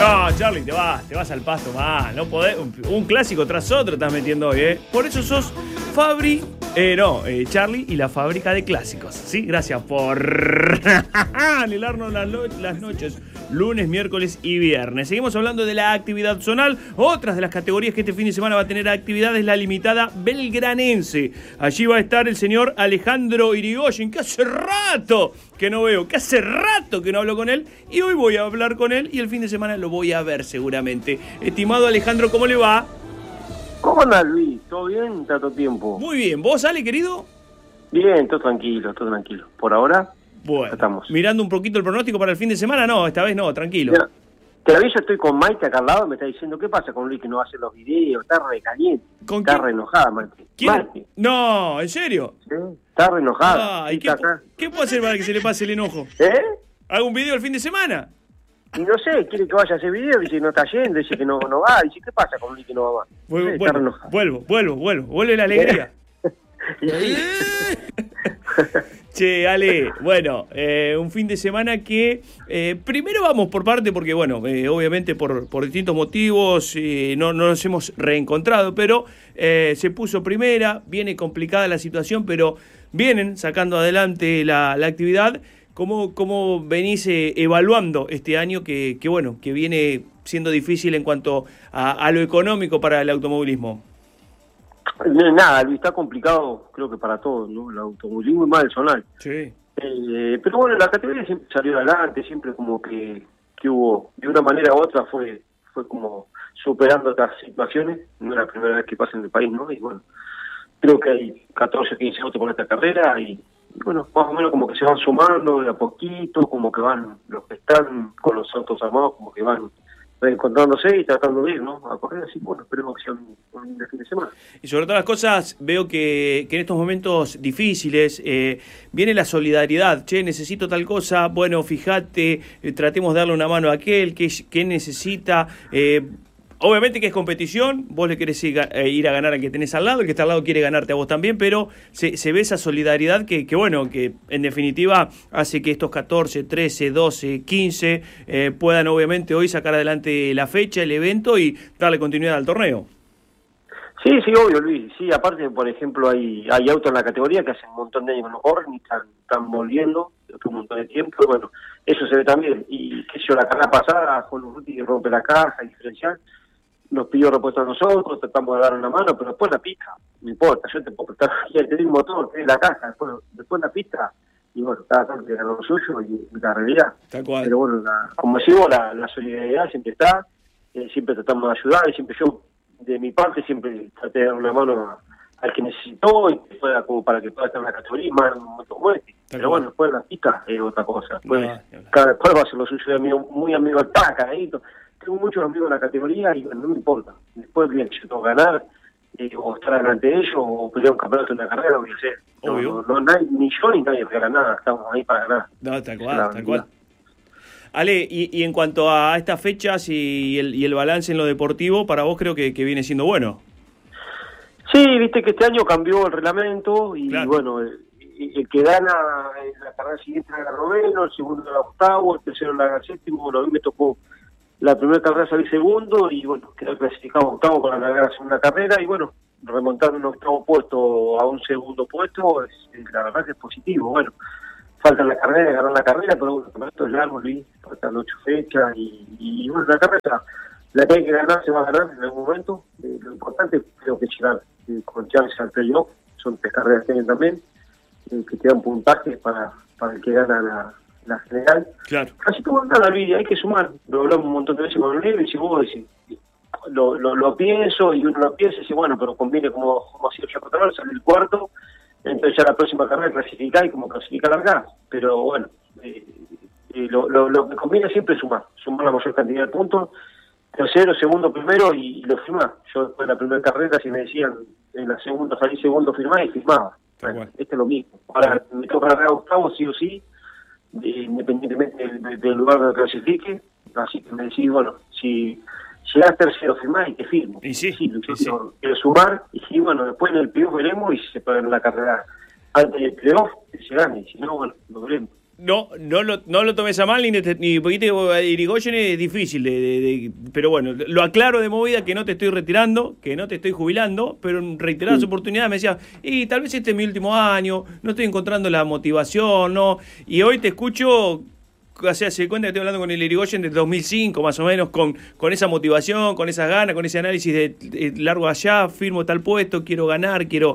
No, Charlie, te vas al pasto más. No podés, un clásico tras otro estás metiendo hoy, ¿eh? Por eso sos Charlie y la fábrica de clásicos. Sí, gracias por anhelarnos las noches, lunes, miércoles y viernes. Seguimos hablando de la actividad zonal. Otras de las categorías que este fin de semana va a tener actividad es la limitada belgranense. Allí va a estar el señor Alejandro Irigoyen, que hace rato que no veo, que hace rato que no hablo con él, y hoy voy a hablar con él y el fin de semana lo voy a ver seguramente. Estimado Alejandro, ¿cómo le va? ¿Cómo andás, Luis? ¿Todo bien? ¿Tanto tiempo? Muy bien. ¿Vos, Ale, querido? Bien, todo tranquilo. Por ahora, bueno, estamos. Mirando un poquito el pronóstico para el fin de semana, no, esta vez no, tranquilo. Mira, te aviso, estoy con Maite acá al lado, me está diciendo, ¿qué pasa con Luis que no hace los videos? Está re caliente. Está re enojada, Maite. ¿Quién? Maite. No, ¿en serio? ¿Sí? Está re enojada. ¿Y qué puedo hacer para que se le pase el enojo? ¿Hago un video el fin de semana? Y no sé, quiere que vaya a hacer video, dice que no está yendo, dice que no va, dice, ¿qué pasa con Luis que no va más? Vuelve la alegría. Che, Ale, bueno, un fin de semana que primero vamos por parte, porque bueno, obviamente por distintos motivos no nos hemos reencontrado, pero se puso primera, viene complicada la situación, pero vienen sacando adelante la actividad. ¿Cómo venís evaluando este año que viene siendo difícil en cuanto a lo económico para el automovilismo? Nada, Luis, está complicado, creo que para todos, ¿no? El automovilismo y más el zonal. Sí. Pero bueno, la categoría siempre salió adelante, siempre como que hubo, de una manera u otra, fue como superando estas situaciones. No es la primera vez que pasa en el país, ¿no? Y bueno, creo que hay 14 o 15 autos con esta carrera y bueno, más o menos como que se van sumando de a poquito, como que van, los que están con los autos armados, como que van reencontrándose y tratando de ir, ¿no? A correr así, bueno, esperemos que sea un lindo fin de semana. Y sobre todas las cosas, veo que en estos momentos difíciles viene la solidaridad. Che, necesito tal cosa, bueno, fíjate, tratemos de darle una mano a aquel que necesita. Obviamente que es competición, vos le querés ir a ganar al que tenés al lado, el que está al lado quiere ganarte a vos también, pero se ve esa solidaridad que en definitiva hace que estos 14, 13, 12, 15 puedan obviamente hoy sacar adelante la fecha, el evento y darle continuidad al torneo. Sí, obvio, Luis. Sí, aparte, por ejemplo, hay autos en la categoría que hace un montón de años que no corren y están volviendo, un montón de tiempo, y bueno, eso se ve también. Y qué sé yo, la carrera pasada, Juan Urruti rompe la caja, el diferencial, nos pidió repuesto a nosotros, tratamos de dar una mano, pero después la pista, no importa, yo te puedo prestar aquí, tenés un motor, tenés la caja, después la pista, y bueno, cada uno que ganó lo suyo y la realidad. Pero bueno, como decimos, la solidaridad siempre está, siempre tratamos de ayudar, y siempre yo, de mi parte, siempre traté de dar una mano al que necesitó, y que pueda, como para que pueda estar en la categoría, más en un momento como este. Pero bueno, después la pista es otra cosa, después cada cual va a hacer lo suyo, muy amigo al taca, tengo muchos amigos en la categoría y bueno, no me importa. Después bien, yo tengo que ganar, o estar delante de ellos, o pelear un campeonato en la carrera, lo voy a hacer. No, ni yo ni nadie regala nada, estamos ahí para ganar. No, tal cual. Ale, y en cuanto a estas fechas y el balance en lo deportivo, para vos creo que viene siendo bueno. Sí, viste que este año cambió el reglamento y bueno, el que gana en la carrera siguiente gana noveno, el segundo gana octavo, el tercero gana séptimo. Bueno, a mí me tocó la primera carrera salí segundo y bueno, quedé clasificado octavo para la segunda carrera y bueno, remontar un octavo puesto a un segundo puesto, la verdad que es positivo. Bueno, falta la carrera, ganar la carrera, pero bueno, esto es largo, Luis, faltan 8 fechas y bueno, la carrera, la que hay que ganar se va a ganar en algún momento. Lo importante creo que llegar con chance al playoff, son 3 carreras que tienen también, que te dan puntaje para el que gana la general. Claro. Así que bueno, nada, Luis, hay que sumar. Lo hablamos un montón de veces con el Leo y si vos decís, lo pienso y uno lo piensa y dice, bueno, pero conviene como ha sido Chaco Tabar, sale el cuarto, entonces ya la próxima carrera clasificar y como clasificar largar. Pero bueno, lo que conviene siempre es sumar la mayor cantidad de puntos, tercero, segundo, primero y lo firmás. Yo después de la primera carrera, si me decían en la segunda salí segundo, firmás y firmaba. Bueno, este es lo mismo. Ahora me toca largar octavo, sí o sí, independientemente del lugar donde clasifique, así que me decís, bueno, si llegás tercero, firmás y te firmo. Y sí. Quiero sumar, y bueno, después en el playoff veremos y si se puede en la carrera antes del playoff, que se gane, y si no, bueno, lo veremos. No lo tomes a mal, ni porque Irigoyen es difícil, pero bueno, lo aclaro de movida, que no te estoy retirando, que no te estoy jubilando, pero en reiteradas oportunidades me decía, y tal vez este es mi último año, no estoy encontrando la motivación, ¿no? Y hoy te escucho, o sea, se cuenta que estoy hablando con el Irigoyen de 2005, más o menos, con esa motivación, con esas ganas, con ese análisis de largo allá, firmo tal puesto, quiero ganar, quiero...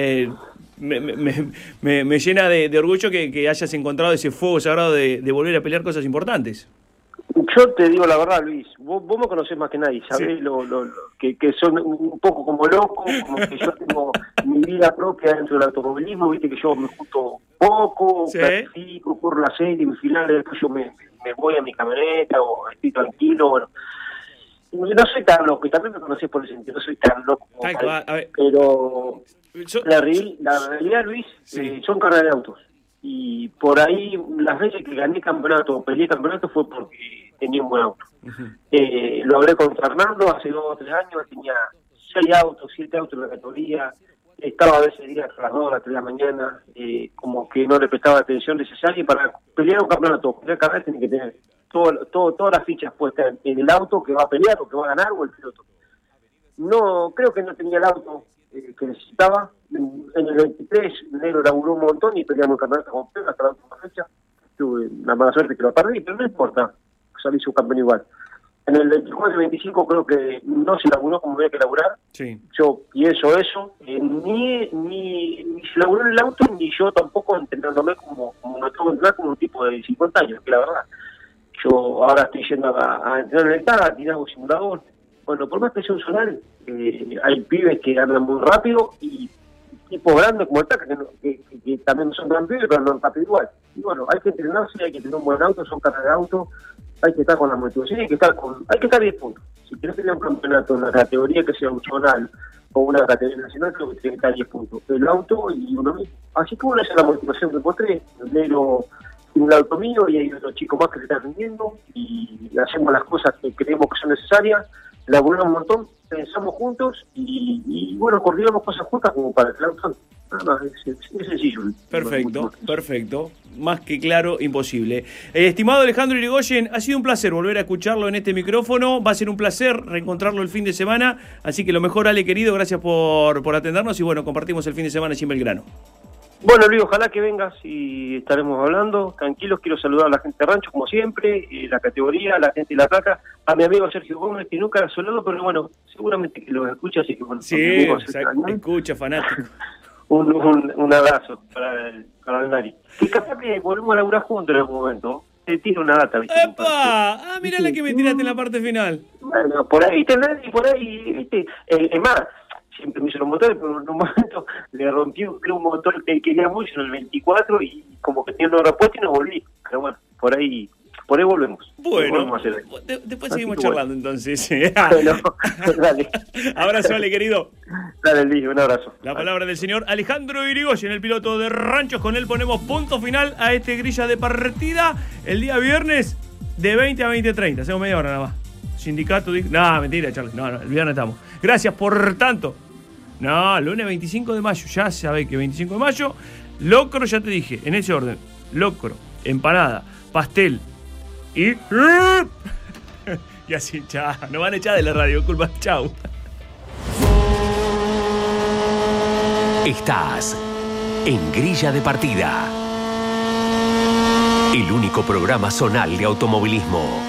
Me llena de orgullo que hayas encontrado ese fuego sagrado de volver a pelear cosas importantes. Yo te digo la verdad, Luis, vos me conocés más que nadie, sabés que son un poco como loco, como que yo tengo mi vida propia dentro del automovilismo, viste que yo me junto poco, practico, corro la serie, en finales después yo me voy a mi camioneta o estoy tranquilo, bueno. No soy tan loco, y también me conocés por el sentido, no soy tan loco como pero la realidad, Luis, son carreras de autos. Y por ahí, las veces que gané campeonato o peleé campeonato fue porque tenía un buen auto. Lo hablé con Fernando hace 2 o 3 años, tenía 6 autos, 7 autos en la categoría, estaba a veces días a las 2 a las 3 de la mañana, como que no le prestaba atención necesaria, y para pelear un campeonato, pelear carreras, tiene que tener todas las fichas puestas en el auto que va a pelear o que va a ganar o el piloto. No, creo que no tenía el auto que necesitaba. En el 23 enero laburó un montón y peleamos el campeonato completo hasta la última fecha. Tuve la mala suerte que lo perdí, pero no importa, salí subcampeón igual. En el 24 y 25 creo que no se laburó como había que laburar. Sí. Yo pienso eso. Ni se laburó en el auto, ni yo tampoco entrenándome como me tengo que entrenar como un tipo de 50 años, que la verdad. Yo ahora estoy yendo a entrenar en el TAG, a tirar un simulador. Bueno, por más que sea un solar, hay pibes que andan muy rápido y tipos grandes como el TAG, que también son gran pibes, pero andan rápido igual. Y bueno, hay que entrenarse, hay que tener un buen auto, son carreras de auto, hay que estar con la motivación, hay que estar 10 puntos. Si querés tener un campeonato en una categoría que sea opcional o una categoría nacional, creo que tiene que estar 10 puntos. El auto y uno mismo. Así que bueno, esa es la motivación que encontré. Un auto mío y hay otro chico más que se está rindiendo y hacemos las cosas que creemos que son necesarias, laburamos un montón, pensamos juntos y bueno, coordinamos cosas juntas como para el auto. Nada más, es sencillo. Perfecto. Más que claro, imposible. Estimado Alejandro Irigoyen, ha sido un placer volver a escucharlo en este micrófono. Va a ser un placer reencontrarlo el fin de semana. Así que lo mejor, Ale, querido, gracias por atendernos y bueno, compartimos el fin de semana en Belgrano. Bueno, Luis, ojalá que vengas y estaremos hablando. Tranquilos, quiero saludar a la gente de Rancho, como siempre, la categoría, la gente de la placa, a mi amigo Sergio Gómez, que nunca lo ha saludado, pero bueno, seguramente que lo escucha, así que bueno. Sí, escucha, fanático. Un abrazo para el Nari. Y capaz que volvemos a laburar juntos en algún momento. Te tiro una data, ¿viste? ¡Epa! Mirá la que me tiraste en la parte final. Bueno, por ahí, ¿viste? Es más, siempre me hizo los motores, pero en un momento le rompió un motor que quería mucho en el 24 y como que tenía una respuesta y no volví. Pero bueno, por ahí volvemos. Bueno, después seguimos charlando entonces. Bueno, dale. Abrazo, Ale, querido. Dale, Luis, un abrazo. La palabra del señor Alejandro Irigoyen, el piloto de Ranchos. Con él ponemos punto final a este grilla de partida el día viernes de 20 a 20:30. Hacemos media hora nada más. Sindicato... No, mentira, Charles. No, el viernes estamos. Gracias por tanto. No, lunes 25 de mayo. Ya sabéis que 25 de mayo. Locro, ya te dije, en ese orden. Locro, empanada, pastel y... y así, chao. Nos van a echar de la radio, culpa. Chau. Estás en Grilla de Partida. El único programa zonal de automovilismo.